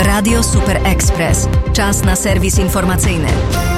Radio Super Express. Czas na serwis informacyjny.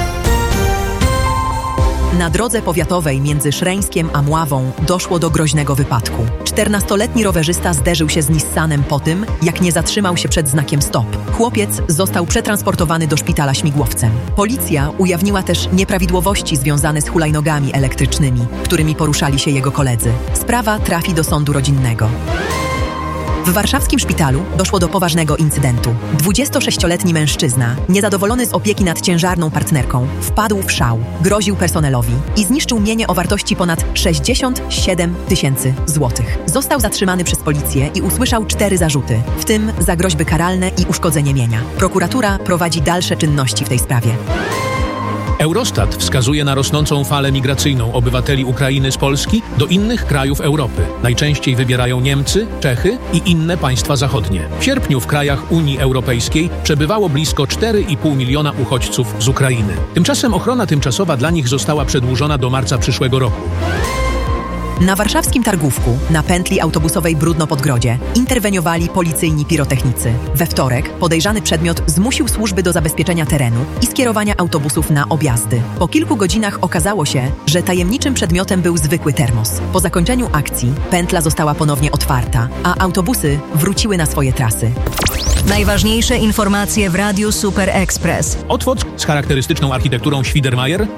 Na drodze powiatowej między Szreńskiem a Mławą doszło do groźnego wypadku. 14-letni rowerzysta zderzył się z Nissanem po tym, jak nie zatrzymał się przed znakiem stop. Chłopiec został przetransportowany do szpitala śmigłowcem. Policja ujawniła też nieprawidłowości związane z hulajnogami elektrycznymi, którymi poruszali się jego koledzy. Sprawa trafi do sądu rodzinnego. W warszawskim szpitalu doszło do poważnego incydentu. 26-letni mężczyzna, niezadowolony z opieki nad ciężarną partnerką, wpadł w szał, groził personelowi i zniszczył mienie o wartości ponad 67 000 złotych. Został zatrzymany przez policję i usłyszał 4 zarzuty, w tym za groźby karalne i uszkodzenie mienia. Prokuratura prowadzi dalsze czynności w tej sprawie. Eurostat wskazuje na rosnącą falę migracyjną obywateli Ukrainy z Polski do innych krajów Europy. Najczęściej wybierają Niemcy, Czechy i inne państwa zachodnie. W sierpniu w krajach Unii Europejskiej przebywało blisko 4,5 miliona uchodźców z Ukrainy. Tymczasem ochrona tymczasowa dla nich została przedłużona do marca przyszłego roku. Na warszawskim Targówku, na pętli autobusowej Brudno-Podgrodzie, interweniowali policyjni pirotechnicy. We wtorek podejrzany przedmiot zmusił służby do zabezpieczenia terenu i skierowania autobusów na objazdy. Po kilku godzinach okazało się, że tajemniczym przedmiotem był zwykły termos. Po zakończeniu akcji pętla została ponownie otwarta, a autobusy wróciły na swoje trasy. Najważniejsze informacje w Radiu Super Express. Otwock z charakterystyczną architekturą Schwiedermajer